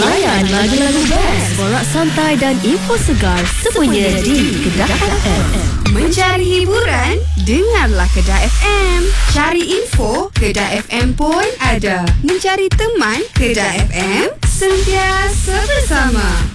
Layan lagu-lagu best, borak santai dan info segar semuanya di Kedah FM. Mencari hiburan? Dengarlah Kedah FM. Cari info? Kedah FM pun ada. Mencari teman? Kedah FM sentiasa bersama.